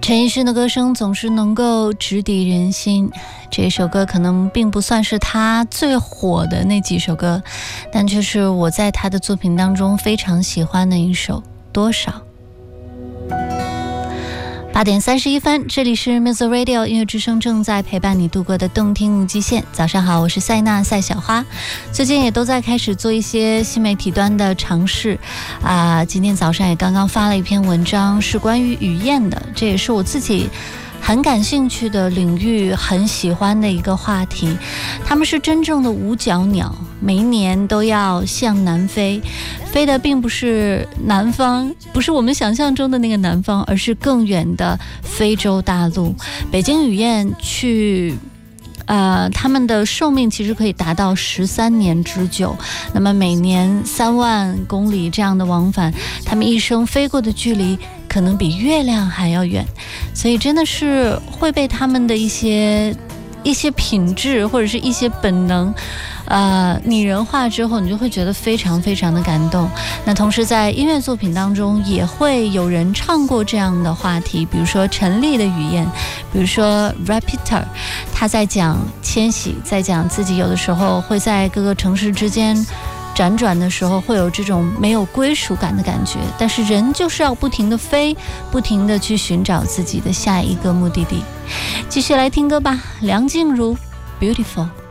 陈奕迅的歌声总是能够直抵人心，这首歌可能并不算是他最火的那几首歌，但却是我在他的作品当中非常喜欢的一首《多少》。8点31分，这里是 Music Radio 音乐之声，正在陪伴你度过的动听无极限。早上好，我是赛娜赛小花，最近也都在开始做一些新媒体端的尝试今天早上也刚刚发了一篇文章，是关于雨燕的，这也是我自己很感兴趣的领域，很喜欢的一个话题。它们是真正的五角鸟，每一年都要向南飞，飞的并不是南方，不是我们想象中的那个南方，而是更远的非洲大陆。北京雨燕去他们的寿命其实可以达到13年之久，那么每年3万公里这样的往返，他们一生飞过的距离可能比月亮还要远，所以真的是会被他们的一些品质或者是一些本能拟人化之后，你就会觉得非常非常的感动。那同时在音乐作品当中也会有人唱过这样的话题，比如说陈粒的语言，比如说 Repeater， 他在讲迁徙，在讲自己有的时候会在各个城市之间辗转的时候会有这种没有归属感的感觉，但是人就是要不停的飞，不停的去寻找自己的下一个目的地。继续来听歌吧，梁静茹 Beautiful。